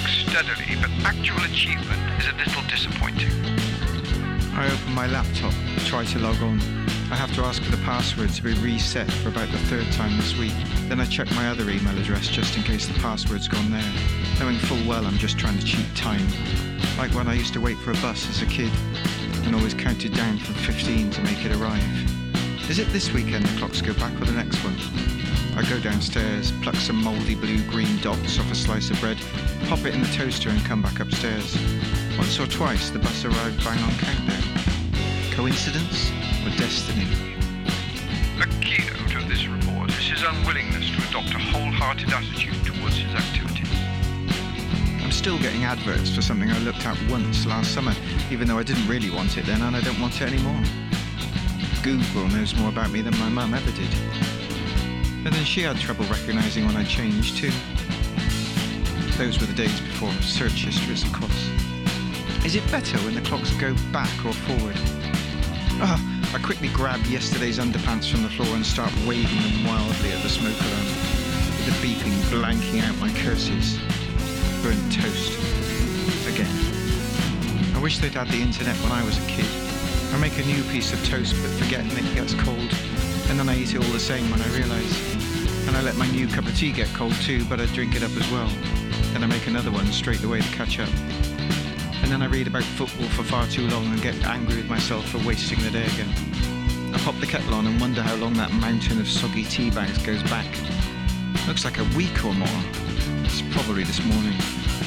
work steadily, but actual achievement is a little disappointing. I open my laptop, try to log on. I have to ask for the password to be reset for about the third time this week. Then I check my other email address just in case the password's gone there, knowing full well I'm just trying to cheat time. Like when I used to wait for a bus as a kid and always counted down from 15 to make it arrive. Is it this weekend the clocks go back or the next one? I go downstairs, pluck some mouldy blue-green dots off a slice of bread, pop it in the toaster and come back upstairs. Once or twice the bus arrived bang on countdown. Coincidence or destiny? The keynote of this report is his unwillingness to adopt a wholehearted attitude towards his activity. I'm still getting adverts for something I looked at once last summer, even though I didn't really want it then and I don't want it anymore. Google knows more about me than my mum ever did. But then she had trouble recognising when I changed too. Those were the days before search histories, of course. Is it better when the clocks go back or forward? I quickly grab yesterday's underpants from the floor and start waving them wildly at the smoke alarm, with the beeping blanking out my curses. Burnt toast. Again. I wish they'd had the internet when I was a kid. I make a new piece of toast but forget and it gets cold. And then I eat it all the same when I realise. And I let my new cup of tea get cold too, but I drink it up as well. Then I make another one straight away to catch up. And then I read about football for far too long and get angry with myself for wasting the day again. I pop the kettle on and wonder how long that mountain of soggy tea bags goes back. Looks like a week or more. It's probably this morning.